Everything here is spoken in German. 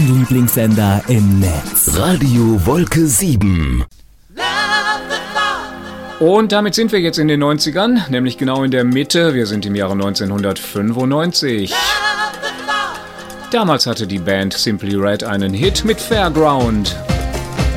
Lieblingssender im Netz. Radio Wolke 7. Und damit sind wir jetzt in den 90ern, nämlich genau in der Mitte. Wir sind im Jahre 1995. Damals hatte die Band Simply Red einen Hit mit Fairground.